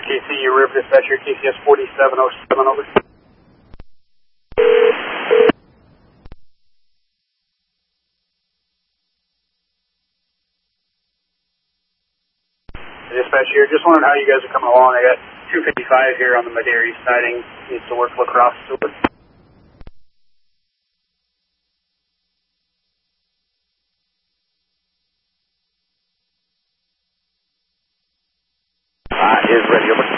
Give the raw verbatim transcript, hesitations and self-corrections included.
K C U River Dispatcher, K C S forty-seven oh seven, over. Dispatch here, just wondering how you guys are coming along. I got two fifty-five here on the Maderi sighting. Needs to work lacrosse sewer. Uh, is ready, over.